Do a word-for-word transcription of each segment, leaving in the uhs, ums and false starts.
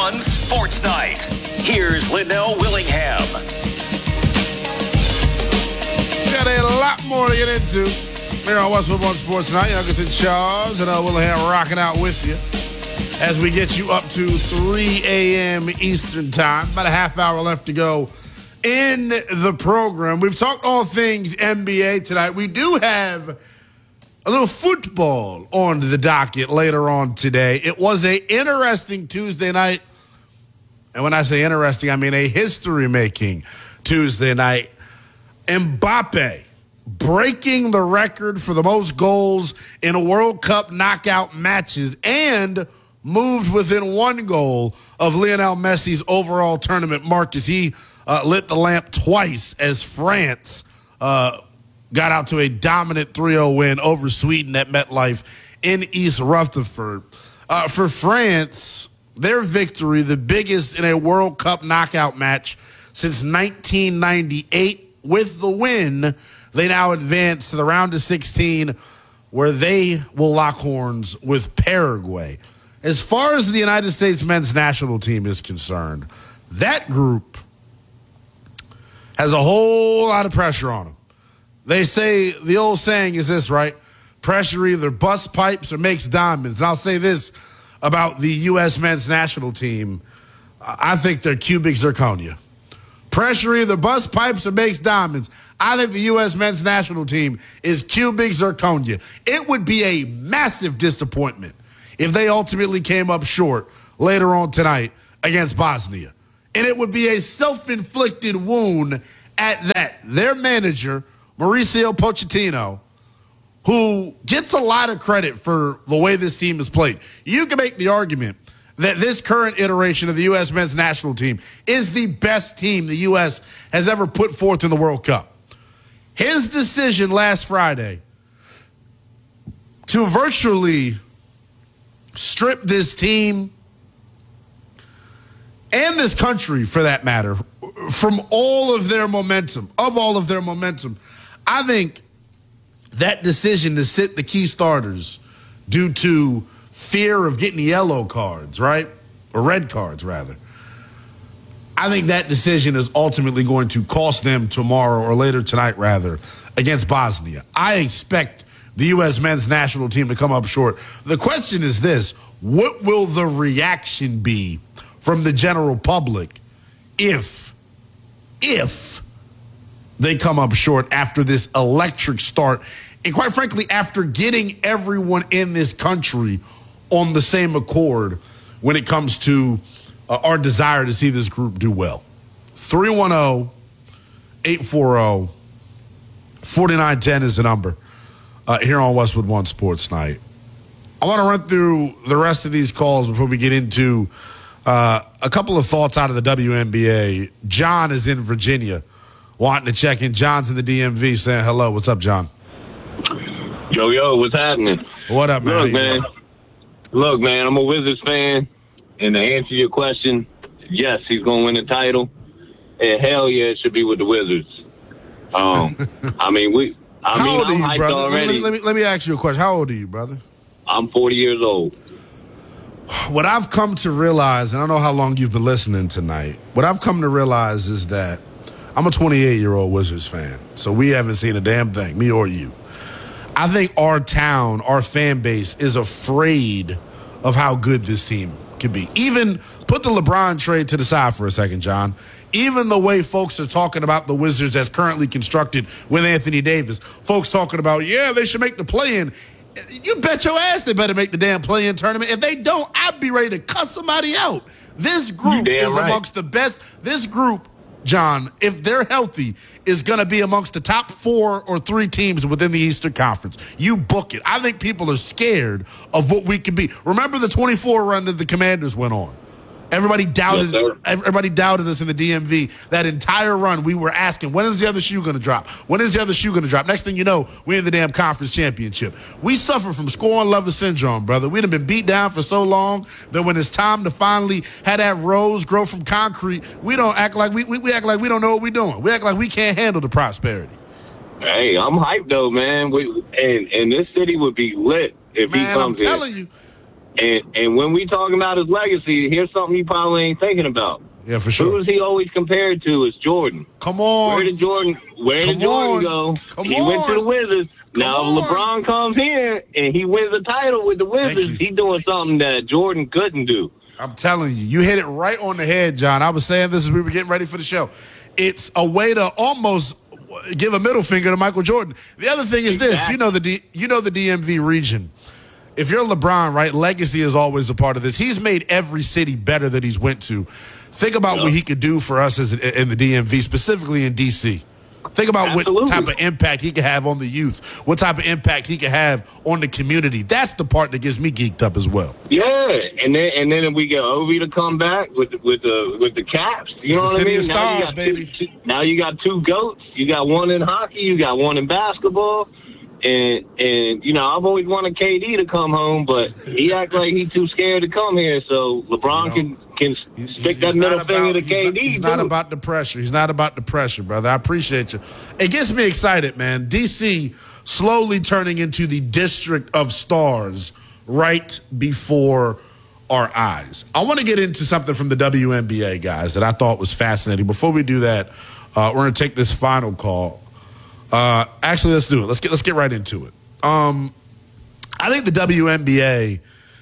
One Sports Night. Here's Linnell Willingham. Got a lot more to get into here on Westwood One Sports Night. Youngest in charge, and I will have rocking out with you as we get you up to three a.m. Eastern Time. About a half hour left to go in the program. We've talked all things N B A tonight. We do have a little football on the docket later on today. It was a interesting Tuesday night. And when I say interesting, I mean a history-making Tuesday night. Mbappe breaking the record for the most goals in World Cup knockout matches and moved within one goal of Lionel Messi's overall tournament mark as he uh, lit the lamp twice as France uh, got out to a dominant three oh win over Sweden at MetLife in East Rutherford. Uh, for France, their victory, the biggest in a World Cup knockout match since nineteen ninety-eight. With the win, they now advance to the round of sixteen, where they will lock horns with Paraguay. As far as the United States men's national team is concerned, that group has a whole lot of pressure on them. They say, the old saying is this, right? Pressure either busts pipes or makes diamonds. And I'll say this about the U S men's national team. I think they're cubic zirconia. Pressure either busts pipes or makes diamonds. I think the U S men's national team is cubic zirconia. It would be a massive disappointment if they ultimately came up short later on tonight against Bosnia. And it would be a self-inflicted wound at that. Their manager, Mauricio Pochettino, who gets a lot of credit for the way this team is played. You can make the argument that this current iteration of the U S men's national team is the best team the U S has ever put forth in the World Cup. His decision last Friday to virtually strip this team and this country, for that matter, from all of their momentum, of all of their momentum, I think that decision to sit the key starters due to fear of getting yellow cards, right? Or red cards, rather. I think that decision is ultimately going to cost them tomorrow or later tonight, rather, against Bosnia. I expect the U S men's national team to come up short. The question is this: what will the reaction be from the general public if, if they come up short after this electric start? And quite frankly, after getting everyone in this country on the same accord when it comes to uh, our desire to see this group do well. three one zero, eight four zero, four nine one zero is the number uh, here on Westwood One Sports Night. I want to run through the rest of these calls before we get into uh, a couple of thoughts out of the W N B A. John is in Virginia wanting to check in. John's in the D M V saying hello. What's up, John? Yo, yo, what's happening? What up, man? Look, man. Look, man, I'm a Wizards fan, and to answer your question, yes, he's going to win the title, and hell yeah, it should be with the Wizards. Um, I mean, we. I How mean, old are I'm you, hyped brother? already. Let me, let, me, let me ask you a question. How old are you, brother? I'm forty years old. What I've come to realize, and I don't know how long you've been listening tonight, what I've come to realize is that I'm a twenty-eight-year-old Wizards fan, so we haven't seen a damn thing, me or you. I think our town, our fan base, is afraid of how good this team can be. Even put the LeBron trade to the side for a second, John. Even the way folks are talking about the Wizards as currently constructed with Anthony Davis, folks talking about, yeah, they should make the play-in. You bet your ass they better make the damn play-in tournament. If they don't, I'd be ready to cuss somebody out. This group is right. amongst the best. This group, John, if they're healthy, is going to be amongst the top four or three teams within the Eastern Conference. You book it. I think people are scared of what we can be. Remember the twenty-four run that the Commanders went on? Everybody doubted Yes, everybody doubted us in the D M V. That entire run, we were asking, when is the other shoe going to drop? When is the other shoe going to drop? Next thing you know, we're in the damn conference championship. We suffer from scoring lover syndrome, brother. We've been beat down for so long that when it's time to finally have that rose grow from concrete, we don't act like we, we, we act like we don't know what we're doing. We act like we can't handle the prosperity. Hey, I'm hyped, though, man. We, and, and this city would be lit if Man, he comes I'm telling in. you. And and when we talking about his legacy, here's something he probably ain't thinking about. Yeah, for sure. Who is he always compared to? Is Jordan. Come on. Where did Jordan? Where Come did Jordan on. go? Come he on. went to the Wizards. Come now on. if LeBron comes here and he wins a title with the Wizards, he's doing something that Jordan couldn't do. I'm telling you, you hit it right on the head, John. I was saying this as we were getting ready for the show. It's a way to almost give a middle finger to Michael Jordan. The other thing is Exactly. this: you know the D, you know the D M V region. If you're LeBron, right, legacy is always a part of this. He's made every city better that he's went to. Think about Yep. what he could do for us as in the D M V, specifically in D C. Think about Absolutely. what type of impact he could have on the youth, what type of impact he could have on the community. That's the part that gets me geeked up as well. Yeah, and then and then if we get Ovi to come back with the, with the with the Caps, you It's know the what I city mean? of Now stars, you got baby. Two, two, now you got two goats. You got one in hockey. You got one in basketball. And and you know I've always wanted K D to come home, but he act like he's too scared to come here. So LeBron You know, can can He's- stick that he's middle not finger about- to he's K not- D. He's not too. about the pressure. He's not about the pressure, brother. I appreciate you. It gets me excited, man. D C slowly turning into the district of stars right before our eyes. I want to get into something from the W N B A, guys, that I thought was fascinating. Before we do that, uh, we're going to take this final call. Uh, actually, let's do it. Let's get let's get right into it. Um, I think the W N B A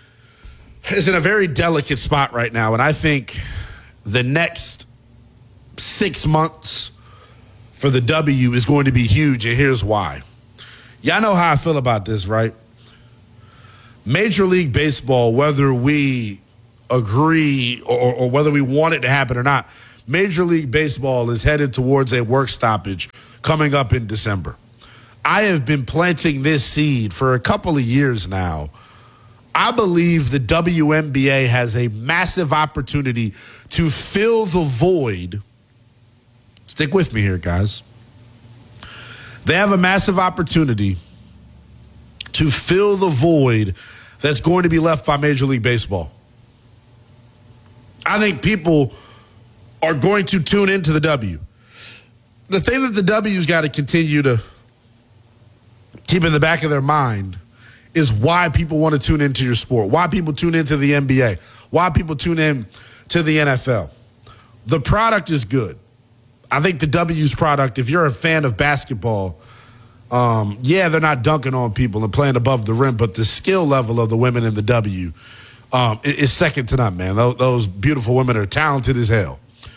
is in a very delicate spot right now, and I think the next six months for the W is going to be huge, and here's why. Y'all know how I feel about this, right? Major League Baseball, whether we agree or, or whether we want it to happen or not, Major League Baseball is headed towards a work stoppage coming up in December. I have been planting this seed for a couple of years now. I believe the W N B A has a massive opportunity to fill the void. Stick with me here, guys. They have a massive opportunity to fill the void that's going to be left by Major League Baseball. I think people are going to tune into the W. The thing that the W's got to continue to keep in the back of their mind is why people want to tune into your sport, why people tune into the N B A, why people tune in to the N F L. The product is good. I think the W's product, if you're a fan of basketball, um, yeah, they're not dunking on people and playing above the rim, but the skill level of the women in the W um, is second to none, man. Those, those beautiful women are talented as hell.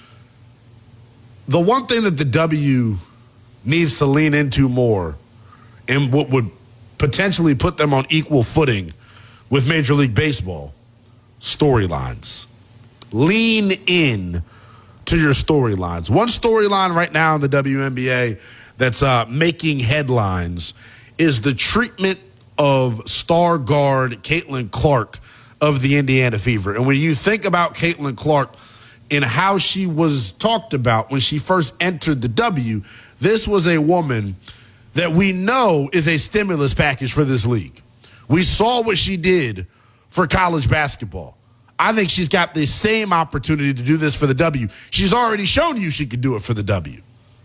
The one thing that the W needs to lean into more and what would potentially put them on equal footing with Major League Baseball, storylines. Lean in to your storylines. One storyline right now in the W N B A that's uh, making headlines is the treatment of star guard Caitlin Clark of the Indiana Fever. And when you think about Caitlin Clark and how she was talked about when she first entered the W, this was a woman that we know is a stimulus package for this league. We saw what she did for college basketball. I think she's got the same opportunity to do this for the W. She's already shown you she could do it for the W.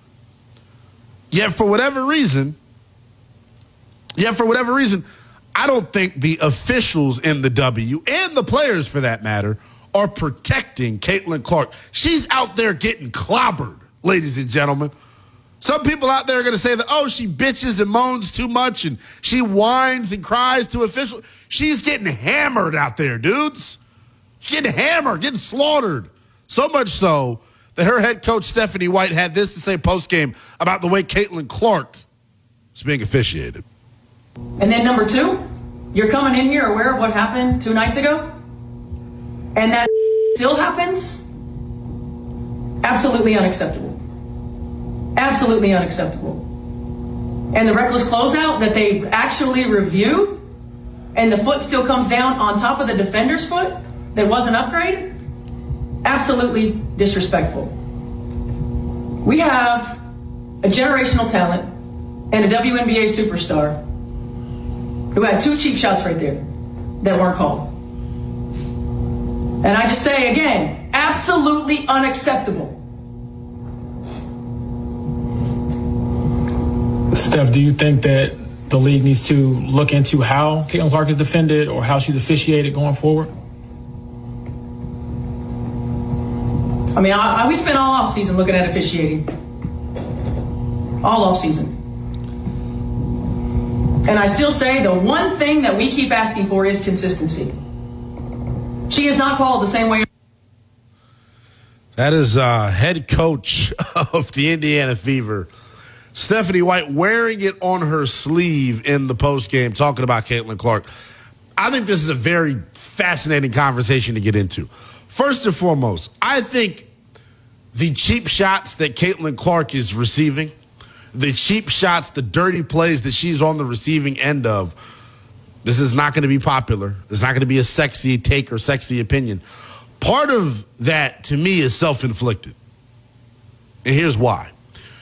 Yet for whatever reason, yet for whatever reason, I don't think the officials in the W, and the players for that matter, are protecting Caitlin Clark. She's out there getting clobbered, ladies and gentlemen. Some people out there are going to say that, oh, she bitches and moans too much and she whines and cries to officials. She's getting hammered out there, dudes. She's getting hammered, getting slaughtered. So much so that her head coach, Stephanie White, had this to say postgame about the way Caitlin Clark is being officiated. And then number two, you're coming in here aware of what happened two nights ago? And that still happens? Absolutely unacceptable. Absolutely unacceptable. And the reckless closeout that they actually reviewed, and the foot still comes down on top of the defender's foot that wasn't upgraded? Absolutely disrespectful. We have a generational talent and a W N B A superstar who had two cheap shots right there that weren't called. And I just say again, absolutely unacceptable. Steph, do you think that the league needs to look into how Caitlin Clark is defended or how she's officiated going forward? I mean, I, I, we spent all offseason looking at officiating. All offseason. And I still say the one thing that we keep asking for is consistency. She is not called the same way. That is uh, head coach of the Indiana Fever, Stephanie White, wearing it on her sleeve in the postgame, talking about Caitlin Clark. I think this is a very fascinating conversation to get into. First and foremost, I think the cheap shots that Caitlin Clark is receiving, the cheap shots, the dirty plays that she's on the receiving end of, this is not going to be popular. It's not going to be a sexy take or sexy opinion. Part of that, to me, is self-inflicted. And here's why.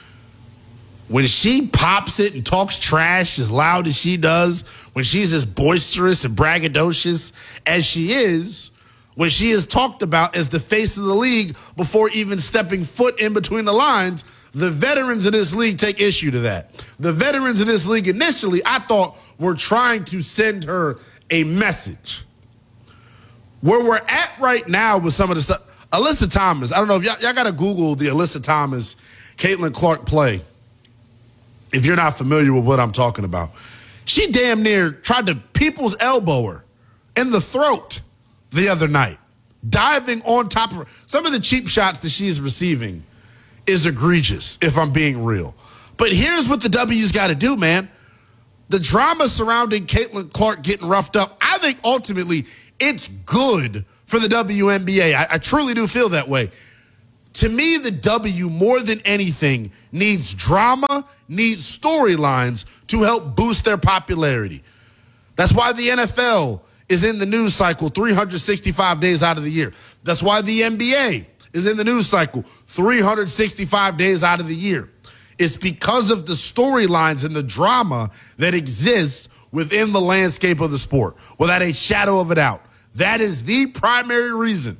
When she pops it and talks trash as loud as she does, when she's as boisterous and braggadocious as she is, when she is talked about as the face of the league before even stepping foot in between the lines, the veterans of this league take issue to that. The veterans of this league initially, I thought, were trying to send her a message. Where we're at right now with some of the stuff, Alyssa Thomas, I don't know if y'all, y'all got to Google the Alyssa Thomas, Caitlin Clark play if you're not familiar with what I'm talking about. She damn near tried to people's elbow her in the throat the other night, diving on top of her. Some of the cheap shots that she's receiving is egregious, if I'm being real. But here's what the W's got to do, man. The drama surrounding Caitlin Clark getting roughed up, I think ultimately it's good for the W N B A. I, I truly do feel that way. To me, the W, more than anything, needs drama, needs storylines to help boost their popularity. That's why the N F L is in the news cycle three hundred sixty-five days out of the year. That's why the N B A is in the news cycle three hundred sixty-five days out of the year. It's because of the storylines and the drama that exists within the landscape of the sport, without a shadow of a doubt. That is the primary reason.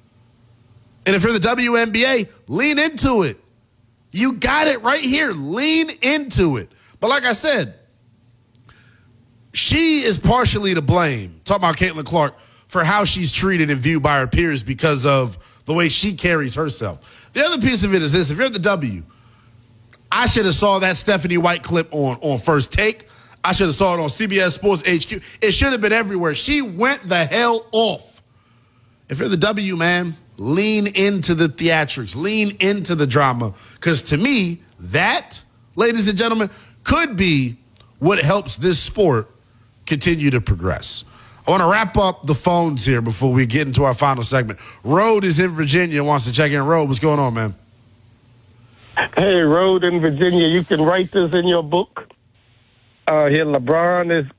And if you're the W N B A, lean into it. You got it right here. Lean into it. But like I said, she is partially to blame, talking about Caitlin Clark, for how she's treated and viewed by her peers because of the way she carries herself. The other piece of it is this. If you're the W, I should have saw that Stephanie White clip on, on First Take. I should have saw it on C B S Sports H Q. It should have been everywhere. She went the hell off. If you're the W, man, lean into the theatrics. Lean into the drama. Because to me, that, ladies and gentlemen, could be what helps this sport continue to progress. I want to wrap up the phones here before we get into our final segment. Rode is in Virginia, wants to check in. Rode, what's going on, man? Hey, Rode in Virginia, you can write this in your book. Uh, here, LeBron is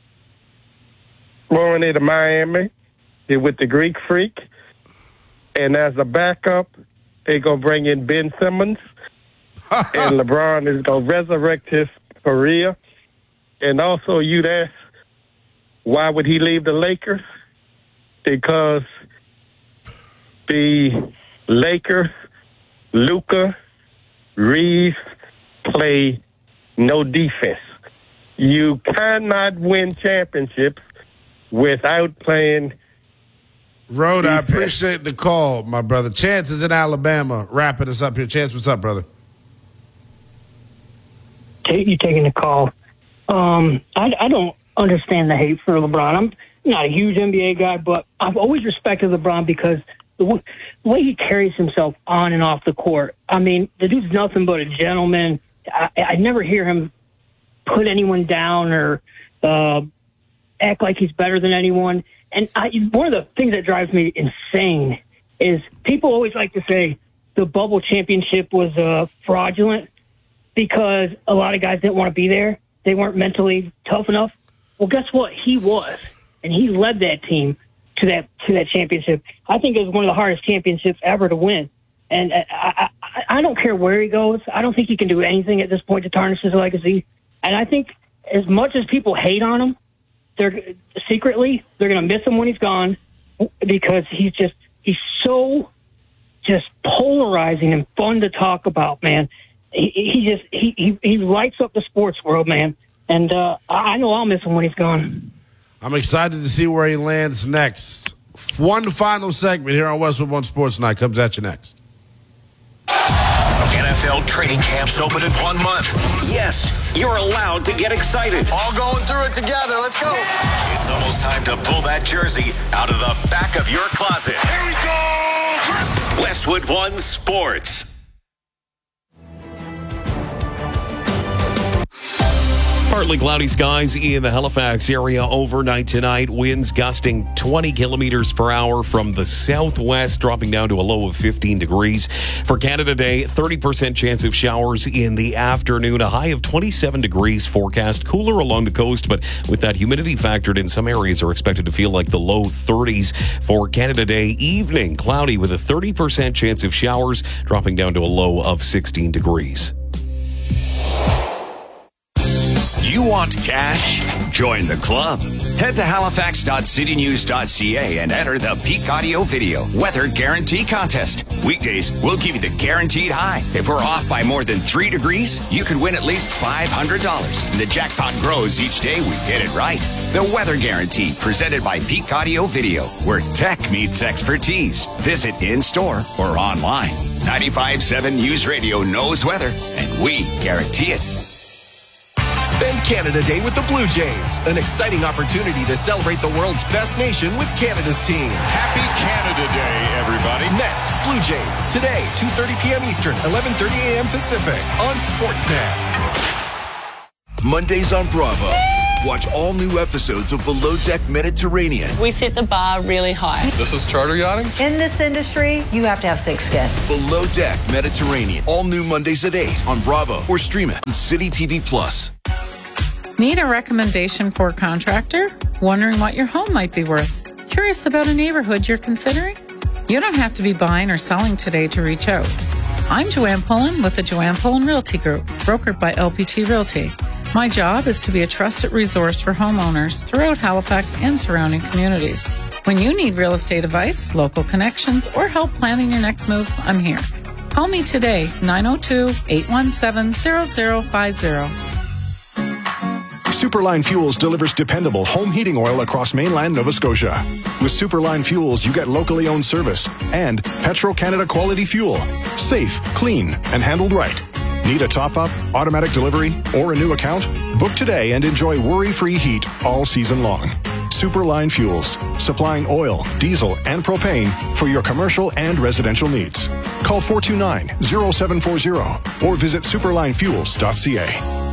going into Miami here with the Greek Freak. And as a backup, they're going to bring in Ben Simmons. And LeBron is going to resurrect his career. And also, you'd ask, why would he leave the Lakers? Because the Lakers, Luka, Reeves play no defense. You cannot win championships without playing Rode, defense. I appreciate the call, my brother. Chance is in Alabama wrapping us up here. Chance, what's up, brother? You taking the call. Um, I, I don't understand the hate for LeBron. I'm not a huge N B A guy, but I've always respected LeBron because the, w- the way he carries himself on and off the court. I mean, the dude's nothing but a gentleman. I, I never hear him put anyone down or uh, act like he's better than anyone. And I, one of the things that drives me insane is people always like to say the bubble championship was uh, fraudulent because a lot of guys didn't want to be there. They weren't mentally tough enough. Well, guess what? He was, and he led that team to that to that championship. I think it was one of the hardest championships ever to win. And I, I, I don't care where he goes. I don't think he can do anything at this point to tarnish his legacy. And I think as much as people hate on him, they're secretly they're going to miss him when he's gone because he's just he's so just polarizing and fun to talk about, man. He, he just he, he he lights up the sports world, man. And uh, I know I'll miss him when he's gone. I'm excited to see where he lands next. One final segment here on Westwood One Sports Night comes at you next. N F L training camps open in one month. Yes, you're allowed to get excited. All going through it together. Let's go. It's almost time to pull that jersey out of the back of your closet. Here we go. Westwood One Sports. Partly cloudy skies in the Halifax area overnight tonight. Winds gusting twenty kilometers per hour from the southwest, dropping down to a low of fifteen degrees. For Canada Day, thirty percent chance of showers in the afternoon. A high of twenty-seven degrees forecast. Cooler along the coast, but with that humidity factored in, some areas are expected to feel like the low thirties. For Canada Day evening, cloudy with a thirty percent chance of showers, dropping down to a low of sixteen degrees. You want cash? Join the club. Head to halifax dot city news dot c a and enter the Peak Audio Video Weather Guarantee Contest. Weekdays, we'll give you the guaranteed high. If we're off by more than three degrees, you could win at least five hundred dollars. And the jackpot grows each day we get it right. The Weather Guarantee, presented by Peak Audio Video, where tech meets expertise. Visit in-store or online. ninety-five point seven News Radio knows weather, and we guarantee it. Spend Canada Day with the Blue Jays, an exciting opportunity to celebrate the world's best nation with Canada's team. Happy Canada Day, everybody. Mets, Blue Jays, today, two thirty p.m. Eastern, eleven thirty a.m. Pacific, on Sportsnet. Mondays on Bravo. Watch all new episodes of Below Deck Mediterranean. We set the bar really high. This is charter yachting? In this industry, you have to have thick skin. Below Deck Mediterranean. All new Mondays at eight on Bravo or stream it on City T V Plus. Need a recommendation for a contractor? Wondering what your home might be worth? Curious about a neighborhood you're considering? You don't have to be buying or selling today to reach out. I'm Joanne Pullen with the Joanne Pullen Realty Group, brokered by L P T Realty. My job is to be a trusted resource for homeowners throughout Halifax and surrounding communities. When you need real estate advice, local connections, or help planning your next move, I'm here. Call me today, nine oh two, eight one seven, zero zero five zero. Superline Fuels delivers dependable home heating oil across mainland Nova Scotia. With Superline Fuels, you get locally owned service and Petro-Canada quality fuel. Safe, clean, and handled right. Need a top-up, automatic delivery, or a new account? Book today and enjoy worry-free heat all season long. Superline Fuels, supplying oil, diesel, and propane for your commercial and residential needs. Call four two nine, zero seven four zero or visit superline fuels dot c a.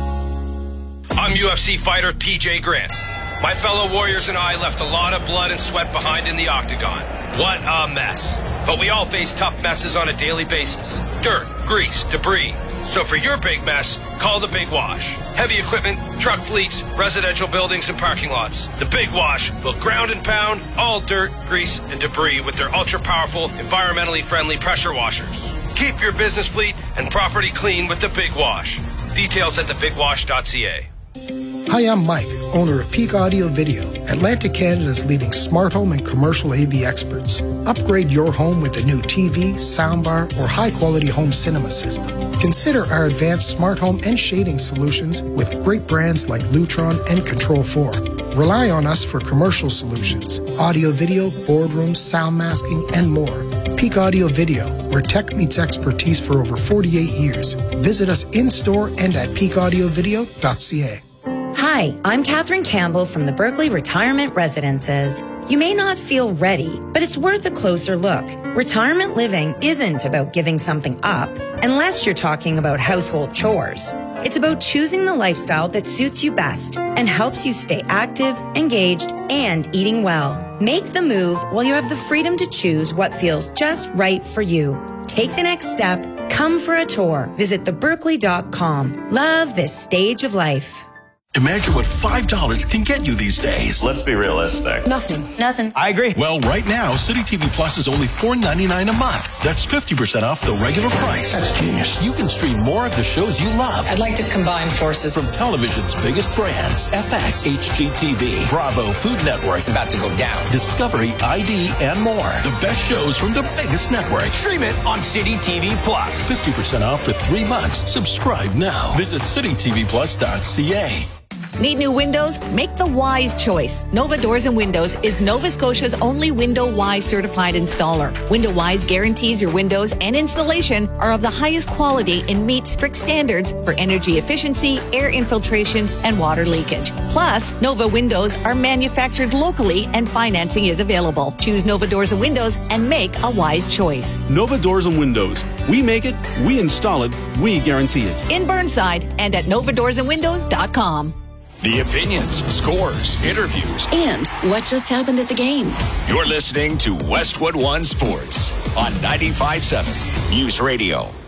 I'm U F C fighter T J Grant. My fellow warriors and I left a lot of blood and sweat behind in the octagon. What a mess. But we all face tough messes on a daily basis. Dirt, grease, debris. So for your big mess, call the Big Wash. Heavy equipment, truck fleets, residential buildings, and parking lots. The Big Wash will ground and pound all dirt, grease, and debris with their ultra-powerful, environmentally friendly pressure washers. Keep your business fleet and property clean with the Big Wash. Details at the big wash dot c a. Hi, I'm Mike, owner of Peak Audio Video, Atlantic Canada's leading smart home and commercial A V experts. Upgrade your home with a new T V, soundbar, or high-quality home cinema system. Consider our advanced smart home and shading solutions with great brands like Lutron and Control four. Rely on us for commercial solutions, audio, video, boardrooms, sound masking, and more. Peak Audio Video, where tech meets expertise for over forty-eight years. Visit us in-store and at peak audio video dot c a. Hi, I'm Catherine Campbell from the Berkeley Retirement Residences. You may not feel ready, but it's worth a closer look. Retirement living isn't about giving something up, unless you're talking about household chores. It's about choosing the lifestyle that suits you best and helps you stay active, engaged, and eating well. Make the move while you have the freedom to choose what feels just right for you. Take the next step. Come for a tour. Visit the berkeley dot com. Love this stage of life. Imagine what five dollars can get you these days. Let's be realistic. Nothing. Nothing. I agree. Well, right now, City T V Plus is only four ninety-nine a month. That's fifty percent off the regular price. That's genius. You can stream more of the shows you love. I'd like to combine forces. From television's biggest brands, F X, H G T V, Bravo, Food Network. It's about to go down. Discovery, I D, and more. The best shows from the biggest networks. Stream it on City T V Plus. fifty percent off for three months. Subscribe now. Visit city t v plus dot c a. Need new windows? Make the wise choice. Nova Doors and Windows is Nova Scotia's only Window Wise certified installer. Window Wise guarantees your windows and installation are of the highest quality and meet strict standards for energy efficiency, air infiltration, and water leakage. Plus, Nova Windows are manufactured locally and financing is available. Choose Nova Doors and Windows and make a wise choice. Nova Doors and Windows. We make it, we install it, we guarantee it. In Burnside and at nova doors and windows dot com. The opinions, scores, interviews, and what just happened at the game. You're listening to Westwood One Sports on ninety-five point seven News Radio.